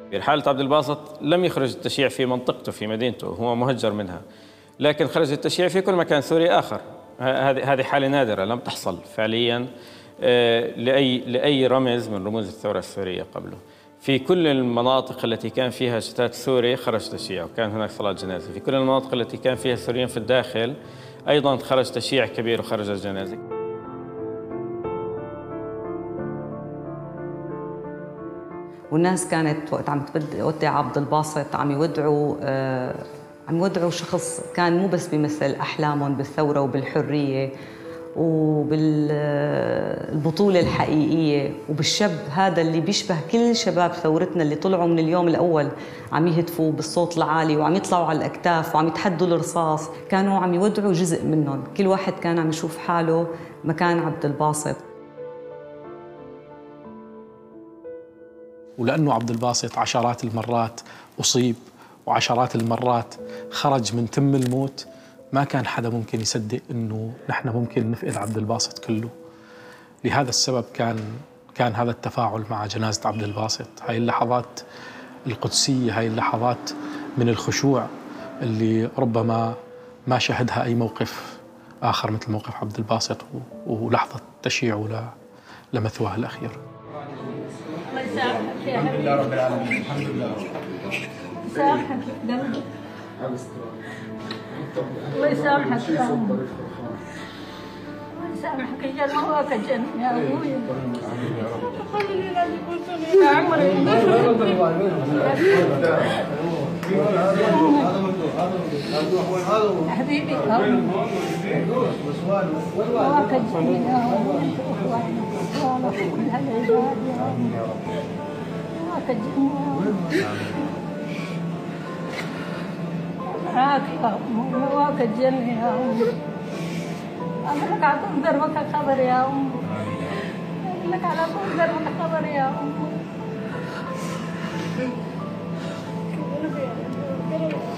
في حالة عبد الباسط لم يخرج التشييع في منطقته في مدينته، هو مهجر منها، لكن خرج التشييع في كل مكان سوري آخر. هذه حالة نادرة لم تحصل فعليا لأي رمز من رموز الثورة السورية قبله. في كل المناطق التي كان فيها شتات سوري خرج تشييع وكان هناك صلاة جنازة. في كل المناطق التي كان فيها سوريين في الداخل أيضا خرج تشييع كبير وخرج الجنازة. والناس كانت وقت عم تودع عبد الباسط عم يودعوا شخص كان مو بس بيمثل أحلامهم بالثورة وبالحرية وبالبطولة الحقيقية وبالشاب هذا اللي بيشبه كل شباب ثورتنا اللي طلعوا من اليوم الأول عم يهتفوا بالصوت العالي وعم يطلعوا على الأكتاف وعم يتحدوا الرصاص. كانوا عم يودعوا جزء منهم، كل واحد كان عم يشوف حاله مكان عبد الباسط. ولأنه عبد الباسط عشرات المرات أصيب وعشرات المرات خرج من تم الموت، ما كان حدا ممكن يصدق إنه نحن ممكن نفقد عبد الباسط كله. لهذا السبب كان هذا التفاعل مع جنازة عبد الباسط، هاي اللحظات القدسية، هاي اللحظات من الخشوع اللي ربما ما شهدها أي موقف آخر مثل موقف عبد الباسط ولحظة تشييعه لمثواه الأخير. الحمد لله رب العالمين. الحمد لله. سامحك قلبي. الله يسامحك يا أمي. الله يسامحك يا جنة الجنة يا أبوي. يا عمري. حبيبي واك الجنة يا أبوي. واك الجنة معاك يا أمي، واك الجنة يا أمي. أنا لك على طول دربك خبر يا أمي، لك على طول دربك خبر يا أمي.